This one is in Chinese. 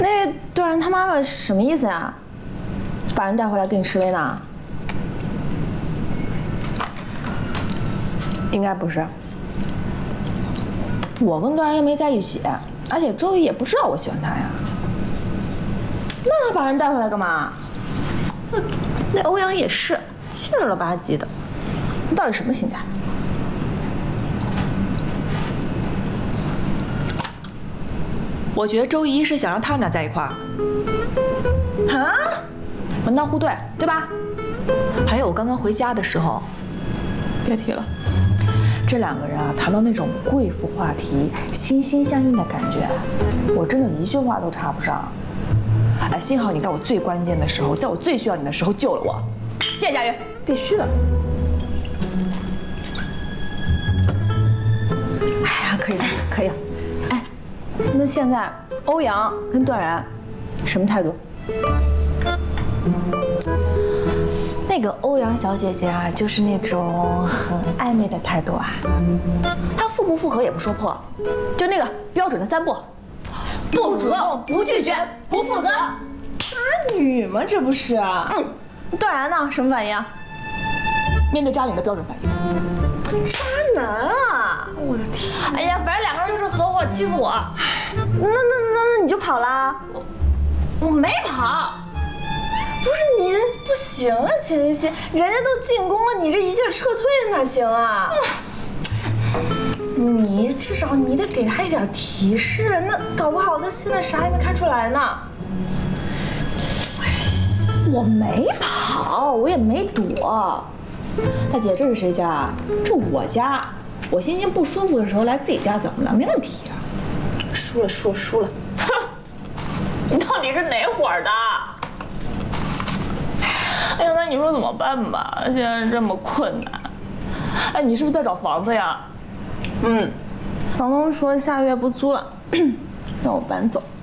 那段然他妈妈什么意思呀？把人带回来跟你示威呢？ 应该不是。 我跟段然又没在一起，而且周瑜也不知道我喜欢他呀。那他把人带回来干嘛？那欧阳也是气了吧唧的，到底什么心态？ 我觉得周一是想让他们俩在一块儿。 啊？门当户对，对吧？ 还有我刚刚回家的时候， 别提了，这两个人啊，谈到那种贵妇话题，心心相印的感觉，我真的一句话都插不上。哎，幸好你在我最关键的时候，在我最需要你的时候救了我，谢谢佳瑜，必须的。哎呀，可以了，可以了。哎，那现在欧阳跟段然什么态度？那个欧阳小姐姐啊，就是那种很暧昧的态度啊。她复不复合也不说破，就那个标准的3不：不主动、不拒绝、不负责。渣女吗？这不是？段然呢？什么反应啊？面对渣女的标准反应。渣男啊！我的天！哎呀，反正两个人就是合伙欺负我。那你就跑啦？我没跑。不是你不行啊，秦曦，人家都进攻了，你这一劲撤退哪行啊？你至少你得给他一点提示，那搞不好他现在啥也没看出来呢。我没跑，我也没躲。大姐，这是谁家？这我家。我心情不舒服的时候来自己家怎么了？没问题啊。输了。哼，你到底是哪伙的？哎呀，那你说怎么办吧？现在这么困难。哎，你是不是在找房子呀？房东说下月不租了，让我搬走。